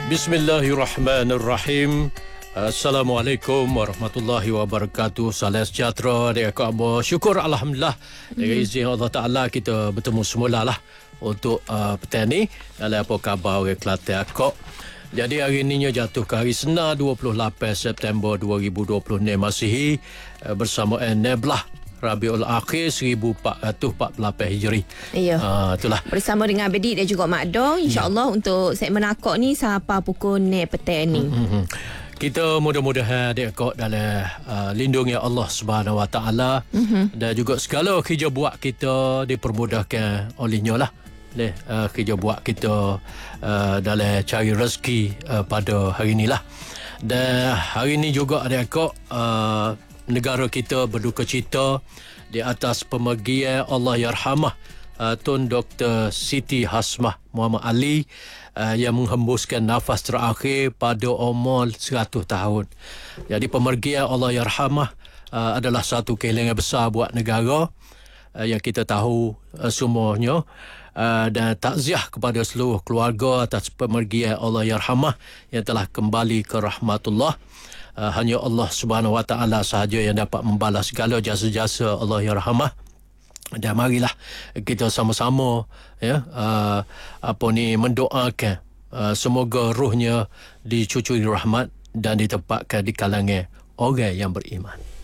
Bismillahirrahmanirrahim. Assalamualaikum warahmatullahi wabarakatuh. Salam sejahtera dengan kamu. Syukur Alhamdulillah dengan izin Allah Ta'ala kita bertemu semula lah untuk petang ni. Dalam apa khabar orang Kelantan akak. Jadi hari ini jatuh ke hari Senin 28 September 2026 Masihi bersama Neblah Rabiul Akhir 1448 Hijri. Ya. Itulah. Bersama dengan Abedi dan juga Mak Dong, insya-Allah untuk segmen akak ni sampai pukul 9 petang ni. Kita mudah-mudahan adik-akak dalam lindungi Allah Subhanahu Wa Taala dan juga segala kerja buat kita dipermudahkan olehnya lah. Kerja buat kita dalam cari rezeki pada hari inilah. Dan hari ini juga adik-akak negara kita berduka cita di atas pemergian Allahyarhamah Tun Dr. Siti Hasmah Muhammad Ali yang menghembuskan nafas terakhir pada umur 100 tahun. Jadi pemergian Allahyarhamah adalah satu kehilangan besar buat negara yang kita tahu semuanya. Dan takziah kepada seluruh keluarga atas pemergian Allahyarhamah yang telah kembali ke rahmatullah. Hanya Allah Subhanahu Wa Taala sahaja yang dapat membalas segala jasa-jasa Allahyarhamah. Dan marilah kita sama-sama mendoakan semoga ruhnya dicucuri rahmat dan ditempatkan di kalangan orang yang beriman.